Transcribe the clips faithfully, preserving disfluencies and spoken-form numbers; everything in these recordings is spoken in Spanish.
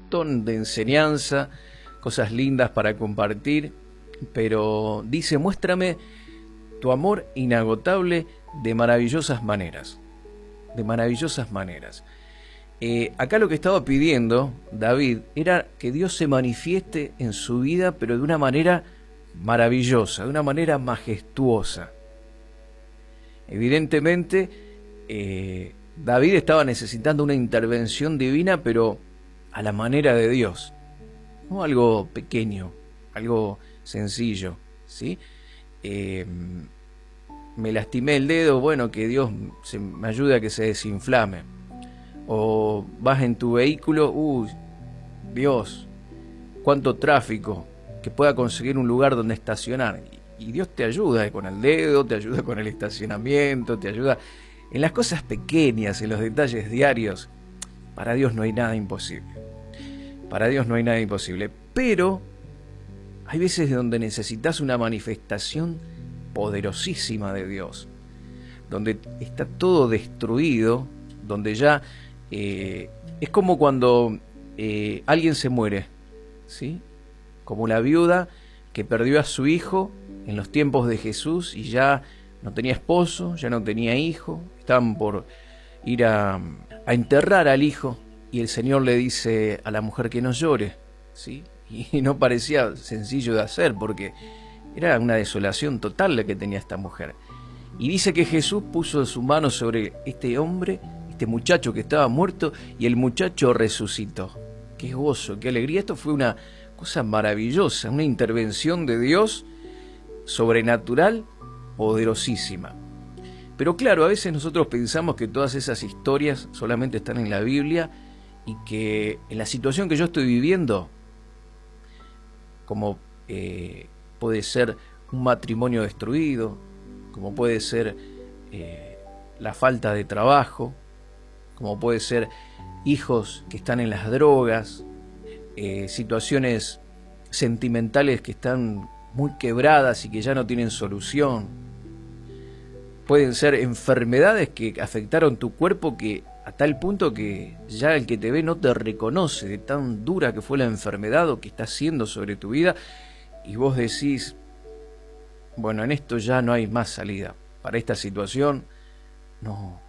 montón de enseñanza, cosas lindas para compartir, pero dice, muéstrame tu amor inagotable de maravillosas maneras, de maravillosas maneras. Eh, acá lo que estaba pidiendo David era que Dios se manifieste en su vida, pero de una manera maravillosa, de una manera majestuosa. Evidentemente, eh, David estaba necesitando una intervención divina, pero a la manera de Dios, no algo pequeño, algo sencillo, ¿sí? Eh, me lastimé el dedo, bueno, que Dios se, me ayude a que se desinflame. O vas en tu vehículo, uy, Dios, cuánto tráfico, que pueda conseguir un lugar donde estacionar. Y Dios te ayuda con el dedo, te ayuda con el estacionamiento, te ayuda en las cosas pequeñas, en los detalles diarios. Para Dios no hay nada imposible. Para Dios no hay nada imposible. Pero hay veces donde necesitas una manifestación poderosísima de Dios, donde está todo destruido, donde ya eh, es como cuando eh, alguien se muere, ¿sí? Como la viuda que perdió a su hijo en los tiempos de Jesús y ya no tenía esposo, ya no tenía hijo, estaban por ir a, a enterrar al hijo y el Señor le dice a la mujer que no llore, ¿sí? Y no parecía sencillo de hacer porque era una desolación total la que tenía esta mujer. Y dice que Jesús puso su mano sobre este hombre, este muchacho que estaba muerto, y el muchacho resucitó. ¡Qué gozo, qué alegría! Esto fue una cosa maravillosa, una intervención de Dios sobrenatural, poderosísima. Pero claro, a veces nosotros pensamos que todas esas historias solamente están en la Biblia y que en la situación que yo estoy viviendo, como eh, puede ser un matrimonio destruido, como puede ser eh, la falta de trabajo, como puede ser hijos que están en las drogas, eh, situaciones sentimentales que están muy quebradas y que ya no tienen solución. Pueden ser enfermedades que afectaron tu cuerpo que a tal punto que ya el que te ve no te reconoce de tan dura que fue la enfermedad o que está haciendo sobre tu vida, y vos decís, bueno, en esto ya no hay más salida. Para esta situación no,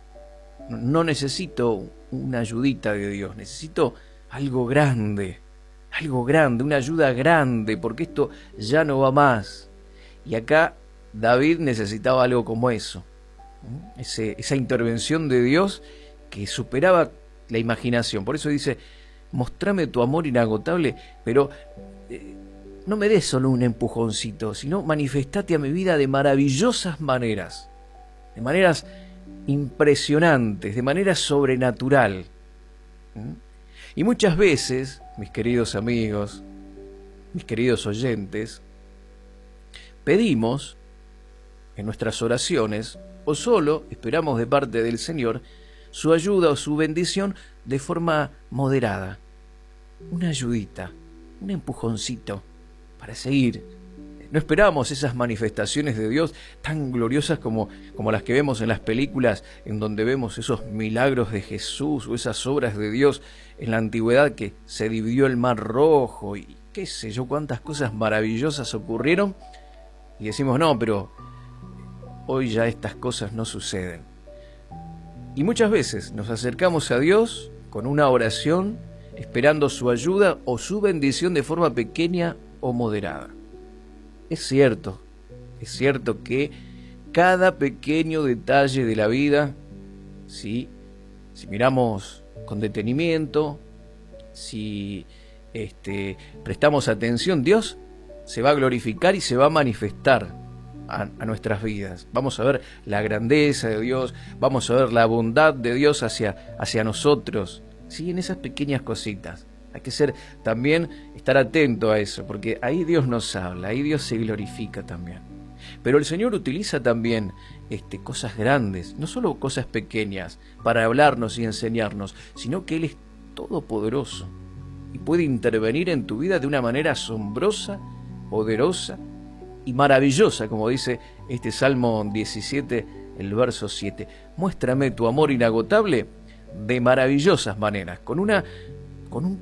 no necesito una ayudita de Dios, necesito algo grande, algo grande, una ayuda grande, porque esto ya no va más. Y acá David necesitaba algo como eso, Ese, esa intervención de Dios que superaba la imaginación. Por eso dice, mostrame tu amor inagotable, pero eh, no me des solo un empujoncito, sino manifestate a mi vida de maravillosas maneras, de maneras impresionantes, de manera sobrenatural. ¿Mm? Y muchas veces, mis queridos amigos, mis queridos oyentes, pedimos en nuestras oraciones, o solo esperamos de parte del Señor su ayuda o su bendición de forma moderada. Una ayudita, un empujoncito para seguir. No esperamos esas manifestaciones de Dios tan gloriosas como, como las que vemos en las películas, en donde vemos esos milagros de Jesús o esas obras de Dios en la antigüedad, que se dividió el mar rojo y qué sé yo, cuántas cosas maravillosas ocurrieron. Y decimos, no, pero hoy ya estas cosas no suceden. Y muchas veces nos acercamos a Dios con una oración, esperando su ayuda o su bendición de forma pequeña o moderada. Es cierto, es cierto que cada pequeño detalle de la vida, ¿sí? Si miramos con detenimiento, si este, prestamos atención, Dios se va a glorificar y se va a manifestar A, a nuestras vidas. Vamos a ver la grandeza de Dios, vamos a ver la bondad de Dios hacia, hacia nosotros, ¿sí? En esas pequeñas cositas. Hay que ser también, estar atento a eso, porque ahí Dios nos habla, ahí Dios se glorifica también. Pero el Señor utiliza también este, cosas grandes, no solo cosas pequeñas, para hablarnos y enseñarnos, sino que Él es todopoderoso y puede intervenir en tu vida de una manera asombrosa, poderosa y maravillosa, como dice este Salmo diecisiete, el verso siete. Muéstrame tu amor inagotable de maravillosas maneras, con una con un